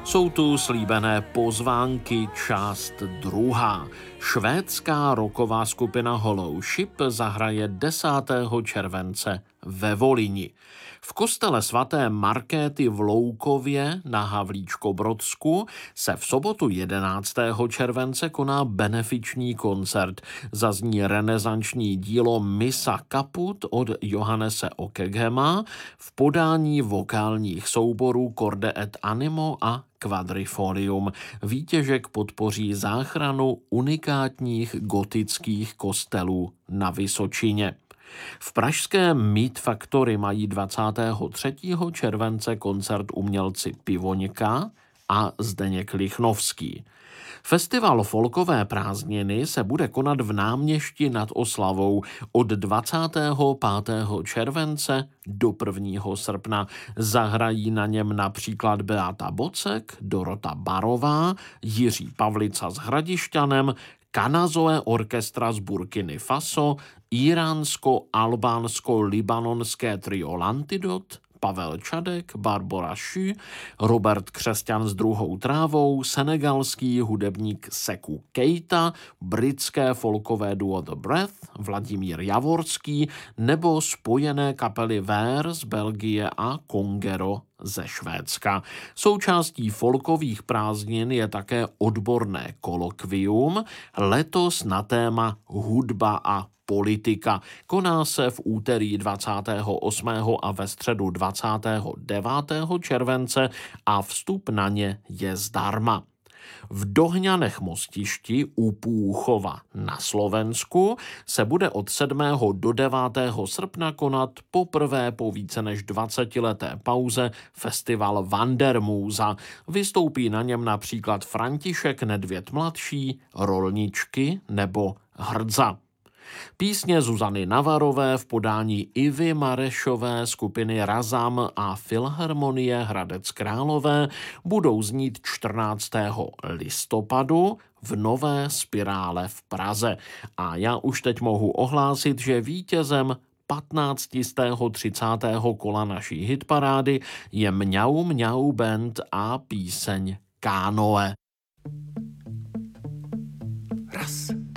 Jsou tu slíbené pozvánky, část 2. Švédská rocková skupina Hollow Ship zahraje 10. července ve Volyni. V kostele svaté Markéty v Loukově na Havlíčkobrodsku se v sobotu 11. července koná benefiční koncert. Zazní renesanční dílo Missa Caput od Johannese Okeghema v podání vokálních souborů Corde et Animo a Quadrifonium. Výtěžek podpoří záchranu unikátních gotických kostelů na Vysočině. V pražském Meat Factory mají 23. července koncert umělci Pivoňka a Zdeněk Lichnovský. Festival Folkové prázdniny se bude konat v Náměšti nad Oslavou od 25. července do 1. srpna. Zahrají na něm například Beata Bocek, Dorota Barová, Jiří Pavlica s Hradišťanem, Kanazoe orkestra z Burkiny Faso, iránsko-albánsko-libanonské trio Lantidot, Pavel Čadek, Barbora Šu, Robert Křesťan s Druhou trávou, senegalský hudebník Sekou Keita, britské folkové duo The Breath, Vladimír Javorský nebo spojené kapely Ver z Belgie a Kongero ze Švédska. Součástí folkových prázdnin je také odborné kolokvium, letos na téma hudba a politika. Koná se v úterý 28. a ve středu 29. července a vstup na ně je zdarma. V Dohňanech Mostišti u Půchova na Slovensku se bude od 7. do 9. srpna konat poprvé po více než 20leté pauze festival Wandermuza. Vystoupí na něm například František Nedvěd mladší, Rolničky nebo Hrdza. Písně Zuzany Navarové v podání Ivy Marešové, skupiny Razam a Filharmonie Hradec Králové budou znít 14. listopadu v Nové Spirále v Praze. A já už teď mohu ohlásit, že vítězem 15. z 30. kola naší hitparády je Mňau Mňau Band a píseň Kánoe. Raz.